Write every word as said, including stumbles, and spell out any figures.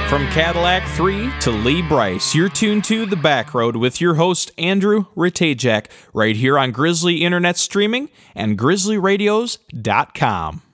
From Cadillac three to Lee Bryce, you're tuned to The Back Road with your host, Andrew Ratajak, right here on Grizzly Internet Streaming and grizzly radios dot com.